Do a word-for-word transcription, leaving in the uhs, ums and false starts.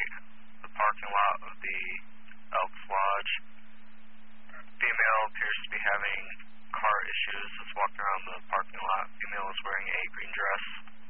the parking lot of the Elks Lodge. Female appears to be having car issues, is walking around the parking lot. Female is wearing a green dress.